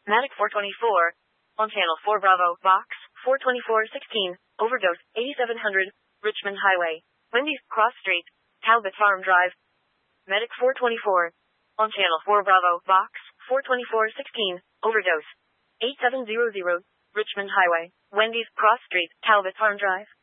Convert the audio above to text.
Matic 424. On Channel 4 Bravo, Vox, 42416, Overdose, 8700, Richmond Highway, Wendy's, Cross Street, Talbot Farm Drive. Medic 424. On Channel 4 Bravo, Vox, 42416, Overdose, 8700, Richmond Highway, Wendy's, Cross Street, Talbot Farm Drive.